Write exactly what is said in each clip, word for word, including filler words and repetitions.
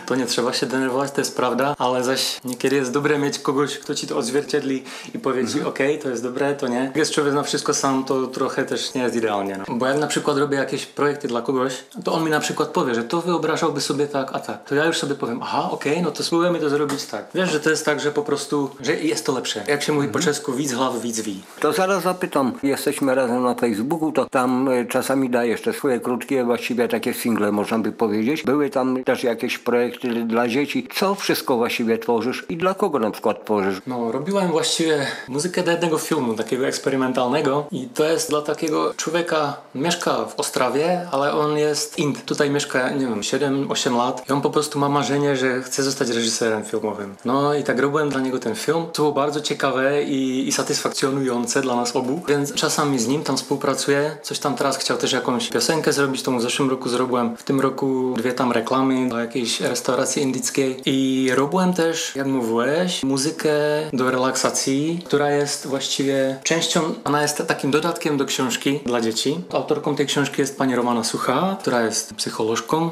to nie trzeba się denerwować, to jest prawda, ale zaś niekiedy jest dobre mieć kogoś, kto ci to odzwierciedli i powie ci, okej, to jest dobre, to nie. Jak jest człowiek na wszystko sam, to trochę też nie jest idealnie. No. Bo jak na przykład robię jakieś projekty dla kogoś, to on mi na przykład powie, że to wyobrażałby sobie tak, a tak. To ja już sobie powiem, aha, okej, no to spróbujemy to zrobić tak. Wiesz, że to jest tak, że po prostu, że jest to lepsze. Jak się mówi po czesku, widz hlaw, widz ví. To zaraz zapytam, jesteśmy razem na Facebooku, to tam y, czasami dajesz te swoje krótkie, właściwie takie single, można by powiedzieć. Były tam też jakieś projekty dla dzieci. Co wszystko właściwie tworzysz i dla kogo na przykład tworzysz? No, robiłem właściwie muzykę do jednego filmu, takiego eksperymentalnego i to jest dla takiego człowieka, mieszka w Ostrawie, ale on jest Ind. Tutaj mieszka, nie wiem, siedem osiem lat i on po prostu ma marzenie, że chce zostać reżyserem filmowym. No i tak robiłem dla niego ten film. To było bardzo ciekawe i, i satysfakcjonujące dla nas obu, więc czasami z nim tam współpracuję. Coś tam teraz chciał też jakąś piosenkę zrobić, to mu w zeszłym roku zrobiłem. W tym roku dwie tam reklamy do jakiejś restauracji indyckiej i robiłem też, jak mówiłeś, muzykę do relaksacji, która jest właściwie częścią, ona jest takim dodatkiem do książki dla dzieci. Autorką tej książki jest pani Romana Sucha, która jest psycholożką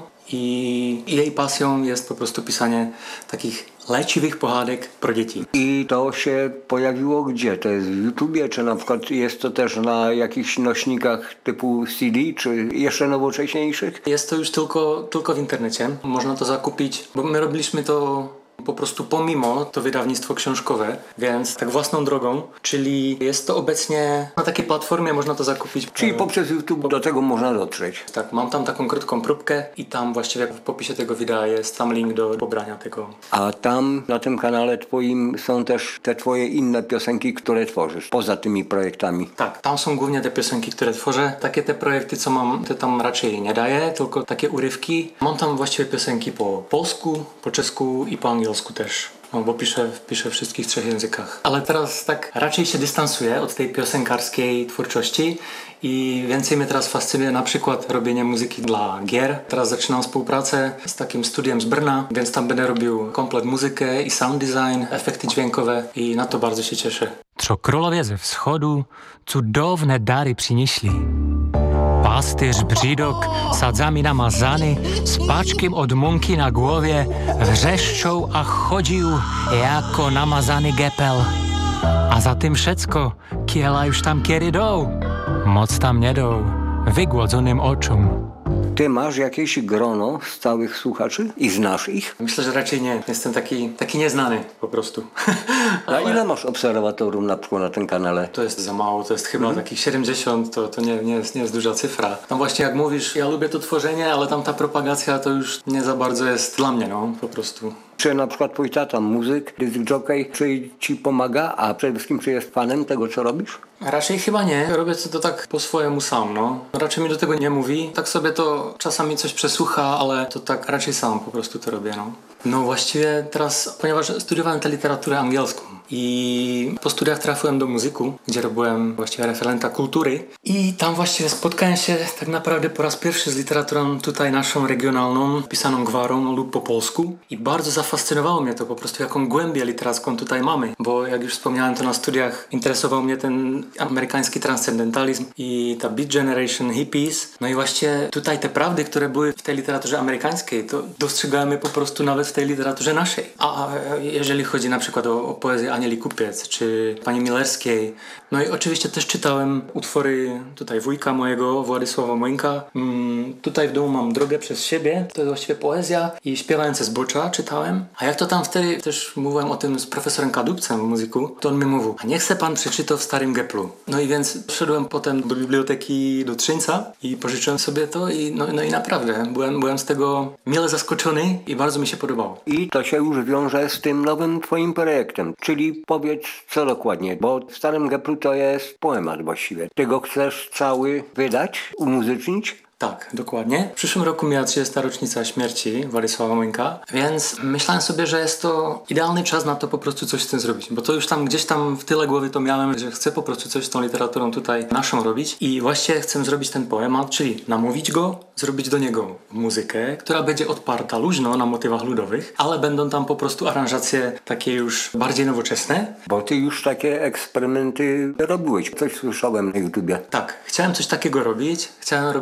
i jej pasją jest po prostu pisanie takich leczivých pohádek pro dzieci. I to się pojawiło gdzie? To jest w YouTubie, czy na przykład jest to też na jakichś nośnikach typu C D, czy jeszcze nowocześniejszych? Jest to już tylko, tylko w internecie. Można to zakupić, bo my robiliśmy to po prostu pomimo to wydawnictwo książkowe, więc tak własną drogą, czyli jest to obecnie na takiej platformie, można to zakupić. Czyli poprzez YouTube do tego można dotrzeć. Tak, mam tam taką krótką próbkę i tam właściwie w popisie tego wideo jest tam link do pobrania tego. A tam na tym kanale twoim są też te twoje inne piosenki, które tworzysz, poza tymi projektami. Tak, tam są głównie te piosenki, które tworzę. Takie te projekty, co mam, to tam raczej nie daję, tylko takie urywki. Mam tam właściwie piosenki po polsku, po czesku i po angielsku też. No, bo piszę, piszę w wszystkich trzech językach. Ale teraz tak raczej się dystansuję od tej piosenkarskiej twórczości i więcej mnie teraz fascynuje na przykład robienie muzyki dla gier. Teraz zaczynam współpracę z takim studiem z Brna, więc tam będę robił komplet muzykę i sound design, efekty dźwiękowe i na to bardzo się cieszę. Co królowie ze wschodu cudowne dary přinieśli. Pastýř Břídok sadzami namazany, s páčkem od munky na głowie, wrzeszczą a chodził jako namazany gepel. A za tym všecko, kiela już tam kiery dą, moc tam nie dą, wygłodzonym oczom. Ty masz jakieś grono stałych słuchaczy i znasz ich? Myślę, że raczej nie. Jestem taki, taki nieznany po prostu. A ile masz obserwatorów na przykład na tym kanale? To jest za mało, to jest chyba mm. takich siedemdziesiąt, to, to nie, nie, jest, nie jest duża cyfra. Tam właśnie jak mówisz, ja lubię to tworzenie, ale tam ta propagacja to już nie za bardzo jest dla mnie, no po prostu. Czy na przykład twój tata, muzyk, disc jockey, czy ci pomaga, a przede wszystkim czy jest fanem tego, co robisz? Raczej chyba nie. Robię to tak po swojemu sam, no. Raczej mi do tego nie mówi. Tak sobie to czasami coś przesłucha, ale to tak raczej sam po prostu to robię, no. No właściwie teraz, ponieważ studiowałem tę literaturę angielską i po studiach trafiłem do muzyku, gdzie robiłem właściwie referenta kultury i tam właściwie spotkałem się tak naprawdę po raz pierwszy z literaturą tutaj naszą regionalną, pisaną gwarą lub po polsku i bardzo zafascynowało mnie to po prostu, jaką głębię literacką tutaj mamy, bo jak już wspomniałem, to na studiach interesował mnie ten amerykański transcendentalizm i ta Beat Generation, hippies, no i właśnie tutaj te prawdy, które były w tej literaturze amerykańskiej, to dostrzegamy po prostu nawet w tej literaturze naszej. A jeżeli chodzi na przykład o, o poezję Anieli Kupiec czy pani Millerskiej, no i oczywiście też czytałem utwory tutaj wujka mojego, Władysława Mońka. Mm, tutaj w domu mam Drogę przez siebie, to jest właściwie poezja i Śpiewające zbocza czytałem. A jak to tam wtedy też mówiłem o tym z profesorem Kadubcem w muzyku, to on mi mówił, a niech se pan przeczytał w starym Geplu. No i więc wszedłem potem do biblioteki do Trzyńca i pożyczyłem sobie to i no, no i naprawdę byłem, byłem z tego mile zaskoczony i bardzo mi się podobało. I to się już wiąże z tym nowym twoim projektem, czyli powiedz co dokładnie, bo w starym Geplu to jest poemat właściwie. Ty go chcesz cały wydać, umuzycznić? Tak, dokładnie. W przyszłym roku miała trzydziesta rocznica śmierci Władysława Mońka, więc myślałem sobie, że jest to idealny czas na to po prostu coś z tym zrobić, bo to już tam gdzieś tam w tyle głowy to miałem, że chcę po prostu coś z tą literaturą tutaj naszą robić i właśnie chcę zrobić ten poemat, czyli namówić go, zrobić do niego muzykę, która będzie odparta luźno na motywach ludowych, ale będą tam po prostu aranżacje takie już bardziej nowoczesne. Bo ty już takie eksperymenty robiłeś, coś słyszałem na YouTubie. Tak, chciałem coś takiego robić, chciałem robić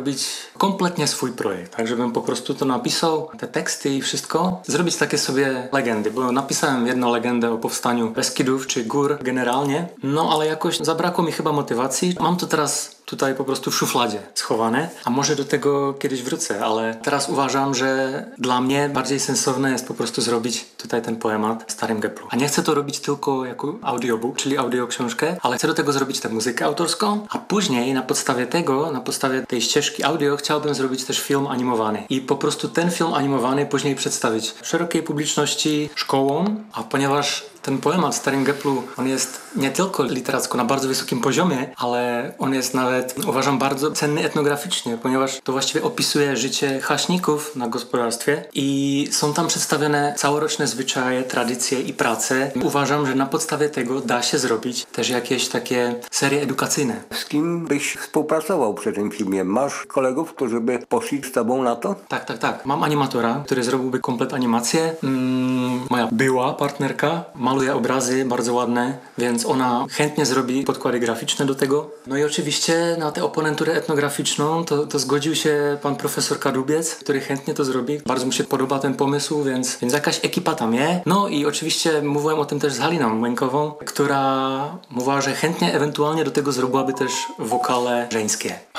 kompletnie swój projekt, tak żebym po prostu to napisał, te teksty i wszystko, zrobić takie sobie legendy, bo napisałem jedną legendę o powstaniu Beskidów czy gór generalnie, no ale jakoś zabrakło mi chyba motywacji. Mam to teraz tutaj po prostu w szufladzie schowane, a może do tego kiedyś wrócę, ale teraz uważam, że dla mnie bardziej sensowne jest po prostu zrobić tutaj ten poemat w Starym Geplu. A nie chcę to robić tylko jako audiobook, czyli audioksiążkę, ale chcę do tego zrobić tę muzykę autorską, a później na podstawie tego, na podstawie tej ścieżki audio chciałbym zrobić też film animowany i po prostu ten film animowany później przedstawić szerokiej publiczności, szkołom, a ponieważ ten poemat w Starym Geplu, on jest nie tylko literacko na bardzo wysokim poziomie, ale on jest nawet, uważam, bardzo cenny etnograficznie, ponieważ to właściwie opisuje życie chaśników na gospodarstwie i są tam przedstawione całoroczne zwyczaje, tradycje i prace. Uważam, że na podstawie tego da się zrobić też jakieś takie serie edukacyjne. Z kim byś współpracował przy tym filmie? Masz kolegów, którzy by poszli z tobą na to? Tak, tak, tak. Mam animatora, który zrobiłby komplet animację. Mm, moja była partnerka maluje obrazy bardzo ładne, więc ona chętnie zrobi podkłady graficzne do tego. No i oczywiście na tę oponenturę etnograficzną to, to zgodził się pan profesor Kadłubiec, który chętnie to zrobi. Bardzo mu się podoba ten pomysł, więc, więc jakaś ekipa tam jest. No i oczywiście mówiłem o tym też z Haliną Łękową, która mówiła, że chętnie ewentualnie do tego zrobiłaby też wokale żeńskie.